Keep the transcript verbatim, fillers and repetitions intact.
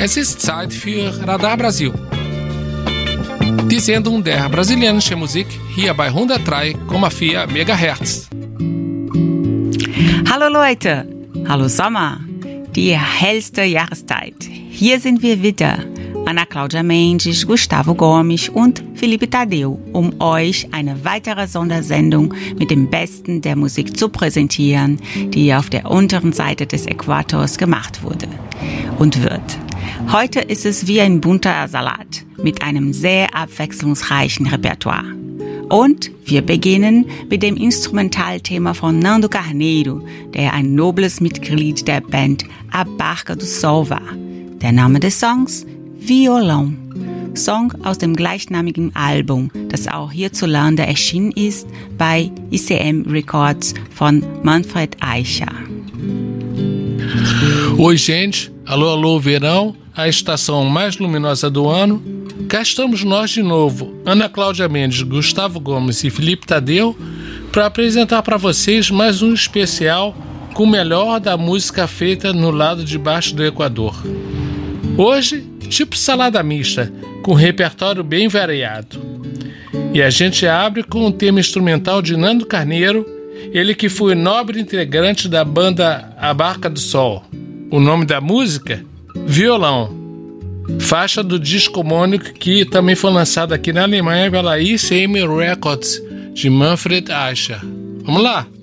Es ist Zeit für Radar Brasil. Die Sendung der brasilianischen Musik hier bei hundertdrei Komma vier Megahertz. Hallo Leute, hallo Sommer, die hellste Jahreszeit. Hier sind wir wieder, Ana Cláudia Mendes, Gustavo Gomes und Felipe Tadeu, um euch eine weitere Sondersendung mit dem Besten der Musik zu präsentieren, die auf der unteren Seite des Äquators gemacht wurde und wird. Heute ist es wie ein bunter Salat mit einem sehr abwechslungsreichen Repertoire. Und wir beginnen mit dem Instrumentalthema von Nando Carneiro, der ein nobles Mitglied der Band A Barca do Sol war. Der Name des Songs? Violão. Song aus dem gleichnamigen Album, das auch hierzulande erschienen ist bei I C M Records von Manfred Eicher. Oi gente, alô alô verão, a estação mais luminosa do ano. Cá estamos nós de novo, Ana Cláudia Mendes, Gustavo Gomes e Felipe Tadeu, para apresentar para vocês mais um especial com o melhor da música feita no lado de baixo do Equador. Hoje, tipo salada mista, com um repertório bem variado. E a gente abre com um tema instrumental de Nando Carneiro, ele que foi nobre integrante da banda A Barca do Sol. O nome da música? Violão. Faixa do disco homônimo que também foi lançado aqui na Alemanha pela I C M Records, de Manfred Eicher. Vamos lá?